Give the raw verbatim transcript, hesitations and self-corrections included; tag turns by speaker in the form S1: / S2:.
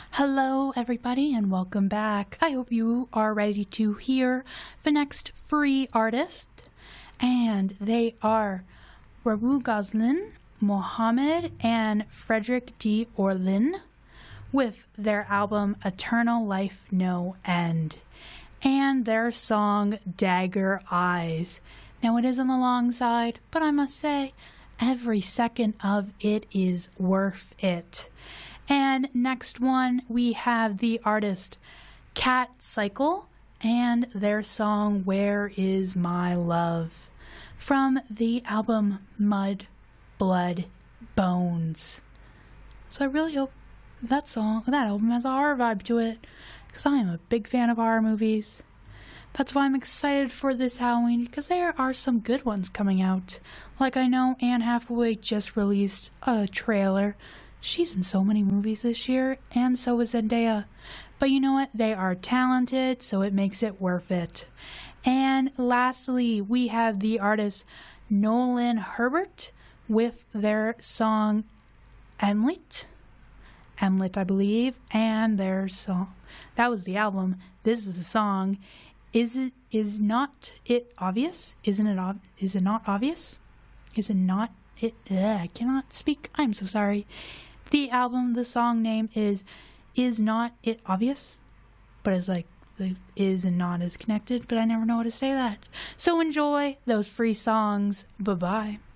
S1: Hello, everybody, and welcome back. I hope you are ready to hear the next free artist, and they are Rabu Gosling, Mohammed, and Frederick D. Orlin with their album Eternal Life No End and their song Dagger Eyes. Now, it is on the long side, but I must say, every second of it is worth it. And next one, we have the artist Cat Cycle and their song Where Is My Love from the album Mud, Blood, Bones. So I really hope that song, that album has a horror vibe to it, because I am a big fan of horror movies. That's why I'm excited for this Halloween, because there are some good ones coming out. Like, I know Anne Hathaway just released a trailer. She's in so many movies this year, and so is Zendaya. But you know what? They are talented, so it makes it worth it. And lastly, we have the artist Nolan Herbert with their song Emlet. Emlet, I believe, and their song. That was the album. This is the song. Is it is not it obvious? Isn't it ob- is it not obvious? Is it not it ugh, I cannot speak. I'm so sorry. The album, the song name is Is Not It Obvious? But it's like the is and not is connected, but I never know how to say that. So enjoy those free songs. Bye-bye.